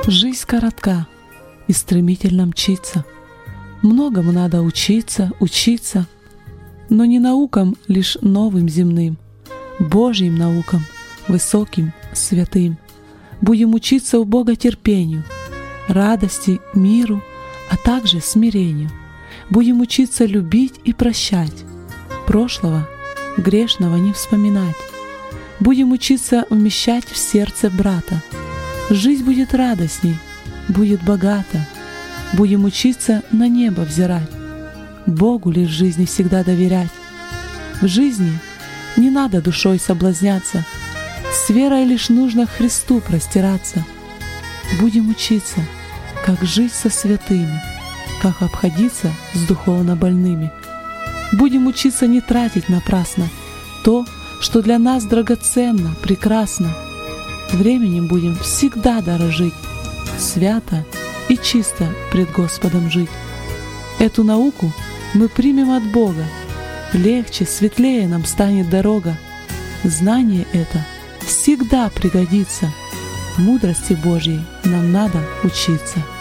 Жизнь коротка и стремительно мчится. Многому надо учиться, но не наукам лишь новым земным, Божьим наукам, высоким, святым. Будем учиться у Бога терпению, радости, миру, а также смирению. Будем учиться любить и прощать, прошлого грешного не вспоминать. Будем учиться вмещать в сердце брата. Жизнь будет радостней, будет богата. Будем учиться на небо взирать, Богу лишь в жизни всегда доверять. В жизни не надо душой соблазняться, с верой лишь нужно к Христу простираться. Будем учиться, как жить со святыми, как обходиться с духовно больными. Будем учиться не тратить напрасно то, что для нас драгоценно, прекрасно. Временем будем всегда дорожить, свято и чисто пред Господом жить. Эту науку мы примем от Бога, легче, светлее нам станет дорога. Знание это всегда пригодится, мудрости Божьей нам надо учиться.